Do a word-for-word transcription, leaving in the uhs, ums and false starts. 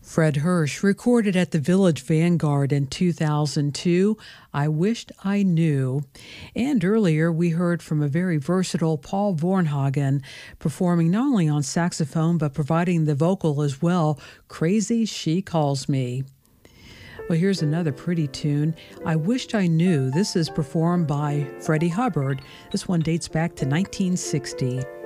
Fred Hirsch recorded at the Village Vanguard in two thousand two, I Wished I Knew. And earlier we heard from a very versatile Paul Vornhagen performing not only on saxophone but providing the vocal as well, Crazy She Calls Me. Well, here's another pretty tune, I Wished I Knew. This is performed by Freddie Hubbard. This one dates back to nineteen sixty.